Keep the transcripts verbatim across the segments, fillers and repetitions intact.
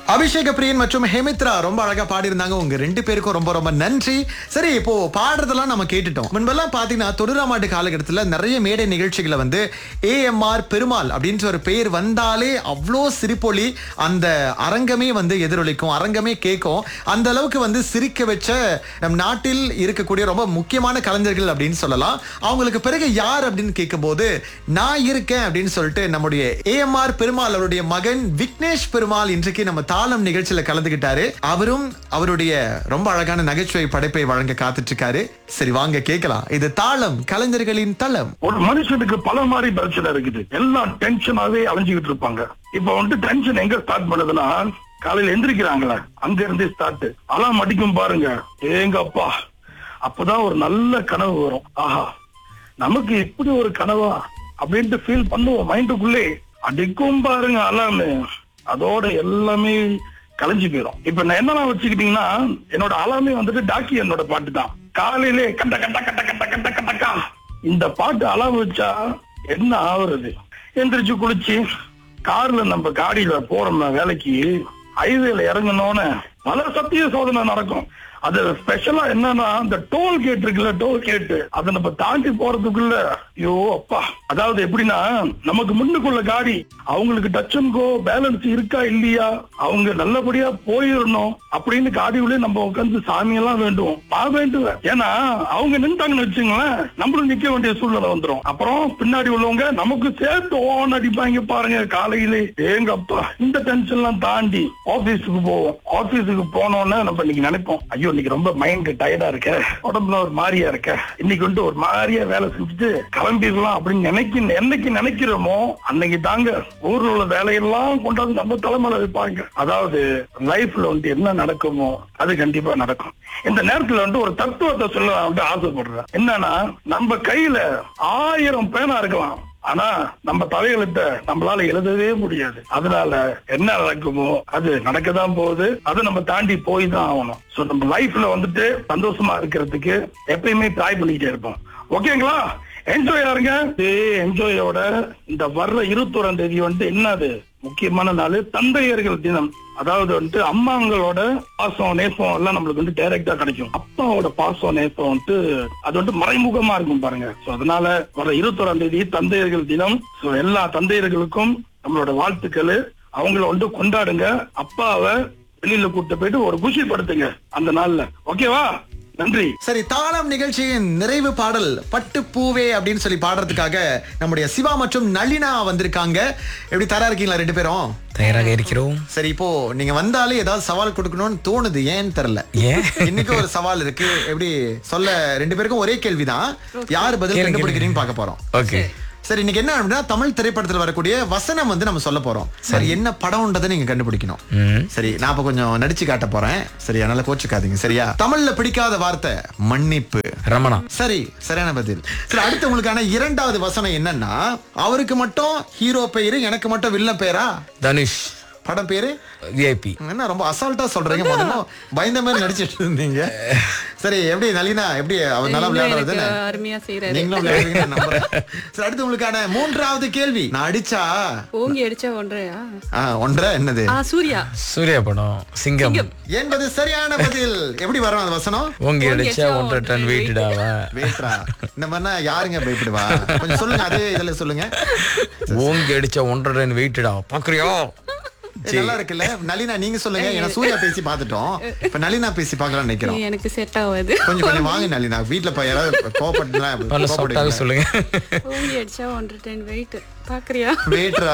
அபிஷேக பிரியன் மற்றும் ஹேமித்ரா ரொம்ப அழகா பாடியிருந்தாங்க. உங்க ரெண்டு பேருக்கும் ரொம்ப ரொம்ப நன்றி. சரி, இப்போ பாடுறதெல்லாம் நம்ம கேட்டுட்டோம். முன்பெல்லாம் பாத்தீங்கன்னா தொண்ணூறாம் ஆண்டு காலகட்டத்துல நிறைய மேடை நிகழ்ச்சிகளை வந்து ஏஎம்ஆர் பெருமாள் அப்படின்ற ஒரு பெயர் வந்தாலே அவ்வளோ சிரிப்பொலி, அந்த அரங்கமே வந்து எதிரொலிக்கும், அரங்கமே கேட்கும். அந்த அளவுக்கு வந்து சிரிக்க வச்ச நம் நாட்டில் இருக்கக்கூடிய ரொம்ப முக்கியமான கலைஞர்கள் அப்படின்னு சொல்லலாம். அவங்களுக்கு பிறகு யார் அப்படின்னு கேட்கும் போது நான் இருக்கேன் அப்படின்னு சொல்லிட்டு நம்முடைய ஏஎம்ஆர் பெருமாள் அவருடைய மகன் விக்னேஷ் பெருமாள் இன்றைக்கு நம்ம தாளம் நிகழ்ச்சியில கலந்துகிட்டாரு. அவரும் அவருடைய ரொம்ப அழகான நகைச்சுவை படைப்பை வழங்க காத்துட்டு இருக்காரு. சரி, வாங்க கேட்கலாம். இது தாளம், கலைஞர்களின் தளம். ஒரு மனுஷனுக்கு பல மாதிரி பிரச்சனை இருக்குது. எல்லாம் டென்ஷனாவே அலைஞ்சுக்கிட்டு இருப்பாங்க. இப்ப வந்து டென்ஷன் எங்க ஸ்டார்ட் பண்ணுதுன்னா, காலையில எந்திரிக்கிறாங்களா அங்க இருந்து ஸ்டார்ட். அலாம் அடிக்கும் பாருங்க, ஏங்க அப்பா, அப்பதான் ஒரு நல்ல கனவு வரும். ஆஹா, நமக்கு இப்படி ஒரு கனவா அப்படின்ட்டு ஃபீல் பண்ணுவோம். மைண்டுக்குள்ளே அடிக்கும் பாருங்க அலாமு, அதோட எல்லாமே கலைஞ்சு போயிடும். இப்ப நான் என்னெல்லாம் வச்சுக்கிட்டீங்கன்னா, என்னோட அலாமே வந்துட்டு டாக்கி என்னோட பாட்டு தான். காலையிலே கட்ட கட்ட கட்ட கட்ட கட்ட கட்டக்கா இந்த பாட்டு அலாம் வச்சா என்ன ஆகுறது? எந்திரிச்சு குளிச்சு கார்ல நம்ம காடியில போறோம்னா வேலைக்கு, ஹைவேல இறங்கணும்னு பல சத்திய சோதனை நடக்கும். அது ஸ்பெஷலா என்னன்னா, இந்த டோல் கேட் இருக்குல்ல, டோல் கேட் அதை நம்ம தாண்டி போறதுக்குள்ள ஐயோ அப்பா. அதாவது எப்படின்னா, நமக்கு முன்னுக்குள்ள காடி அவங்களுக்கு டச் அண்ட் கோ பேலன்ஸ் இருக்கா இல்லையா, அவங்க நல்லபடியா போயிடணும் அப்படின்னு காடியுள்ளே நம்ம உட்காந்து சாமியெல்லாம் வேண்டுவோம். நான் வேண்டுவேன். ஏன்னா அவங்க நின்றாங்கன்னு வச்சுங்களேன், நம்மளும் நிக்க வேண்டிய சூழ்நிலை வந்துடும். அப்புறம் பின்னாடி உள்ளவங்க நமக்கு சேர்த்து ஓன் அடிப்பாங்க பாருங்க காலையிலே. ஏங்க அப்பா, இந்த டென்ஷன் எல்லாம் தாண்டி ஆபீஸுக்கு போவோம். ஆபீஸுக்கு போனோன்னு நம்ம இன்னைக்கு நினைப்போம், ஐயோ இன்னைக்கு ரொம்ப மைண்ட் டயர்டா இருக்க, உடம்புல ஒரு மாதிரியா இருக்க, இன்னைக்கு வந்து ஒரு மாதிரியா வேலை செஞ்சுட்டு கிளம்பிடலாம் அப்படின்னு நினைக்க என்னைக்கு நினைக்கிறோமோ அன்னைக்கு தாங்க ஊர்ல உள்ள வேலையெல்லாம் கொண்டாந்து நம்ம தலைமையில வைப்பாங்க. அதாவது லைஃப்ல வந்து என்ன நடக்குமோ அது கண்டிப்பா நடக்கும். இந்த நேரத்துல வந்து ஒரு தத்துவத்தை சொல்ல வந்து ஆசைப்படுறேன். என்னன்னா, நம்ம கையில ஆயிரம் பேனா இருக்கலாம், ஆனா நம்ம தலையெழுத்த நம்மளால எழுதவே முடியாது. அதனால என்ன நடக்குமோ அது நடக்கதான் போகுது. அதை நம்ம தாண்டி போய் தான் ஆகணும். சோ நம்ம லைஃப்ல வந்துட்டு சந்தோஷமா இருக்கிறதுக்கு எப்பயுமே ட்ரை பண்ணிக்கிட்டே இருப்போம். ஓகேங்களா? என்ஜாய் ஆருங்க. என்ஜாயோட இந்த வர்ற இருபத்தோராம் தேதி வந்து என்னது முக்கியமான நாள், தந்தையர்கள் தினம். அதாவது வந்து அம்மாங்களோட பாசம் நேசம் எல்லாம் நம்மளுக்கு வந்து டைரக்டா கிடைக்கும். அப்பாவோட பாசம் நேசம் வந்து அது வந்து மறைமுகமா இருக்கும் பாருங்க. சோ அதனால வர இருபத்தோராம் தேதி தந்தையர்கள் தினம். சோ எல்லா தந்தையர்களுக்கும் நம்மளோட வாழ்த்துக்கள். அவங்கள வந்து கொண்டாடுங்க. அப்பாவை வெளியில கூட்டு போயிட்டு ஒரு குஷிப்படுத்துங்க அந்த நாள்ல. ஓகேவா? நன்றி. சரி, தாளம் நிகழ்ச்சியின் நிறைவு பாடல் பட்டு பூவே அப்படின்னு சொல்லி பாடுறதுக்காக நம்முடைய சிவா மற்றும் நளினா வந்திருக்காங்க. எப்படி தயாரா இருக்கீங்களா ரெண்டு பேரும்? தயாராக இருக்கிறோம். சரி, இப்போ நீங்க வந்தாலே ஏதாவது சவால் கொடுக்கணும்னு தோணுது, ஏன்னு தெரியல. ஏன் இன்னைக்கு ஒரு சவால் இருக்கு. எப்படி சொல்ல, ரெண்டு பேருக்கும் ஒரே கேள்விதான், யாரு பதில் கண்டுபிடிக்கிறீங்கன்னு பார்க்க போறோம். ஓகே. சரி, இன்னைக்கு என்ன அப்படின்னா, தமிழ் திரைப்படத்தில் வரக்கூடிய வசனம் வந்து நம்ம சொல்ல போறோம். சரி, என்ன படம்ன்றதை நீங்க கண்டுபிடிக்கணும். சரி, நான் இப்ப கொஞ்சம் நடிச்சு காட்ட போறேன். சரி, அதனால கோச்சுக்காதீங்க. சரியா? தமிழ்ல பிடிக்காத வார்த்தை மன்னிப்பு. ரமணா. சரி, சரியான பதில். சரி, அடுத்து உங்களுக்கான இரண்டாவது வசனம் என்னன்னா, அவருக்கு மட்டும் ஹீரோ பெயரு, எனக்கு மட்டும் வில்லன் பேரா? தனுஷ். படம் பேரு விஐபி. என்ன ரொம்ப அசால்ட்டா சொல்றீங்க, முதல்ல பயந்த மாதிரி நடிச்சிட்டு இருந்தீங்க. சரி, எப்படி நளினா, எப்படி அவர் நல்லா விளையாடுறது? அருமையா செய்யறாரு. நீங்களும் விளையாடுவீங்கன்னு நம்புறேன். சரி, அடுத்து உங்களுக்கான மூன்றாவது கேள்வி. நான் அடிச்சா ஓங்கி அடிச்சா ஒன்றையா? ஆ, ஒன்றரை என்னது? ஆ, சூர்யா. சூர்யா படம் சிங்கம் என்பது சரியான பதில். எப்படி வரும் அந்த வசனம்? ஓங்கி அடிச்சா ஒன்றரை டன் வெயிட்டடாவா? வெயிட்டா? இந்த மாதிரினா யாருங்க பயப்படுவா? கொஞ்சம் சொல்லுங்க, அதே இதுல சொல்லுங்க. ஓங்கி அடிச்சா ஒன்றரை டன் வெயிட்டடா பாக்குறியா? நல்லா இருக்குல்ல? நளினா நீங்க சொல்லுங்க. ஏன்னா சூர்யா பேசி பாத்துட்டோம், இப்ப நளினா பேசி பாக்கலாம்னு நினைக்கிறோம். எனக்கு செட் ஆகாது. கொஞ்சம் கொஞ்சம் வாங்க நளினா, வீட்டுல போய் யாராவது கோபப்பட்டு சொல்லுங்க. ஓங்கி அடிச்சா ஒன்றரை டன் வெயிட் பாக்குறியா? வெயிட்ரா.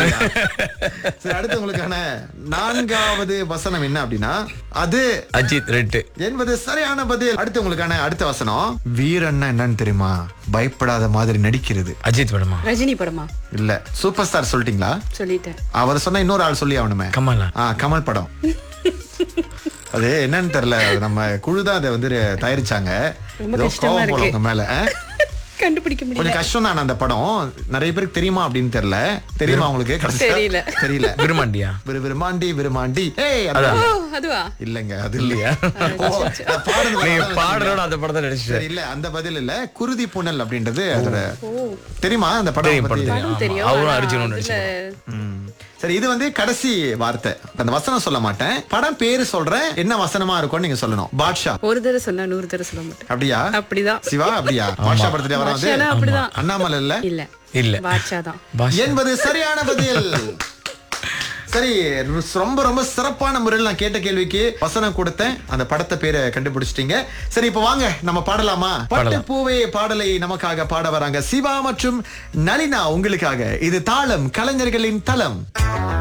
சரி, அடுத்து உங்களுக்கான நான்காவது வசனம் என்ன அப்படின்னா, அது அஜித் ரெட்டு என்பது சரியான பதில். அடுத்து உங்களுக்கான அடுத்த வசனம், வீரன்னா என்னன்னு தெரியுமா? பயப்படாத மாதிரி நடிக்கிறது. அஜித் படமா? ரஜினி படமா? இல்ல, சூப்பர் ஸ்டார் சொல்லிட்டீங்களா? சொல்லிட்டேன். அவர் சொன்ன இன்னொரு ஆள் சொல்லி ஆகணுமே. கமலா? ஆ, கமல் படம். அது என்னன்னு தெரியல, நம்ம குழுதான் அதை வந்து தயாரிச்சாங்க. ஏதோ கோவம் போல உங்க மேல. கண்டுபிடிக்க முடியல. கொஞ்சம் கஷ்டம் தான் அந்த படம். நிறைய பேருக்கு தெரியுமா அப்படின்னு தெரியல. தெரியுமா உங்களுக்கு? தெரியல. தெரியல. விருமாண்டியா? விரு விருமாண்டி விருமாண்டி. ஏய், அதுவா? இல்லங்க, அது இல்லையா? பாடுறோட அந்த படத்தை நடிச்சு இல்ல, அந்த பதில் இல்ல. குருதி புனல் அப்படின்றது அதோட. தெரியுமா அந்த படம்? தெரியும். அவரும் அர்ஜுனும் நடிச்சாங்க. சரி, இது வந்து கடைசி வார்த்தை. அந்த வசனம் சொல்ல மாட்டேன், படம் பேரு சொல்றேன், என்ன வசனமா இருக்கும்னு நீங்க சொல்லணும். பாட்ஷா. ஒரு தடவை சொன்னா நூறு தடவை சொல்ல மாட்டேன். அப்படியா? அப்படிதான். சிவா அப்படியா? பாட்ஷா படத்துல வர வந்து பாட்ஷானா அப்படிதான். அண்ணாமலை இல்ல இல்ல இல்ல. பாட்ஷா தான் என்பது சரியான பதில். சரி, ரொம்ப ரொம்ப சிறப்பான முறையில் நான் கேட்ட கேள்விக்கு வசனம் கொடுத்தேன், அந்த படத்தை பேரை கண்டுபிடிச்சிட்டீங்க. சரி, இப்ப வாங்க நம்ம பாடலாமா? பட்டு பூவே பாடலை நமக்காக பாட வராங்க சிவா மற்றும் நளினா உங்களுக்காக. இது தாளம், கலைஞர்களின் தளம்.